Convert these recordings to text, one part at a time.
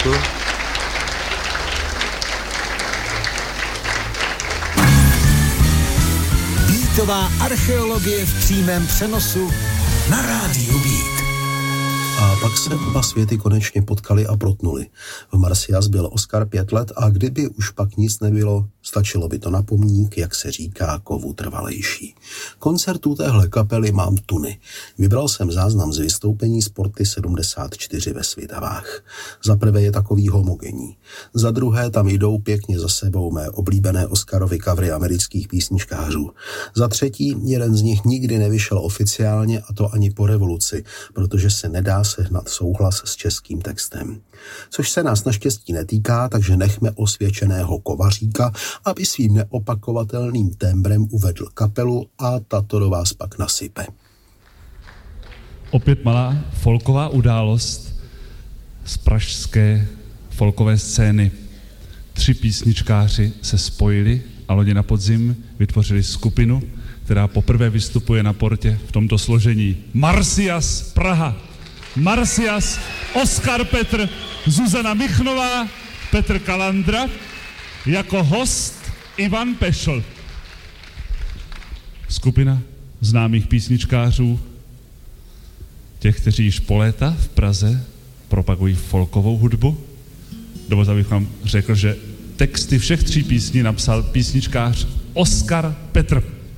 Beatová archeologie v přímém přenosu na rádiu Beat. A pak se oba světy konečně potkali a protnuli. V Marsyas byl Oskar 5 let a kdyby už pak nic nebylo, stačilo by to na pomník, jak se říká, kovu trvalejší. Koncertů téhle kapely mám tuny. Vybral jsem záznam z vystoupení Sporty 74 ve Svitavách. Za prvé je takový homogenní. Za druhé tam jdou pěkně za sebou mé oblíbené Oscarovy covery amerických písničkářů. Za třetí, jeden z nich nikdy nevyšel oficiálně, a to ani po revoluci, protože se nedá sehnat souhlas s českým textem. Což se nás naštěstí netýká, takže nechme osvědčeného Kovaříka, aby svým neopakovatelným tembrem uvedl kapelu a tato do vás pak nasype. Opět malá folková událost z pražské folkové scény. 3 písničkáři se spojili a loni na podzim vytvořili skupinu, která poprvé vystupuje na Portě v tomto složení. Marsyas Praha. Marsyas, Oskar Petr, Zuzana Michnová, Petr Kalandra, jako host Ivan Pešl. Skupina známých písničkářů, těch, kteří již po léta v Praze propagují folkovou hudbu. Dovolte, abych vám řekl, že texty všech 3 písní napsal písničkář Oskar Petr.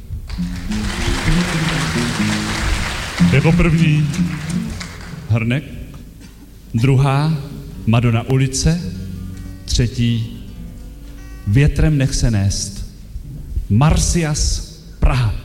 Jako první Hrnek, druhá Madonna ulice, třetí Větrem nech se nést. Marsyas Praha.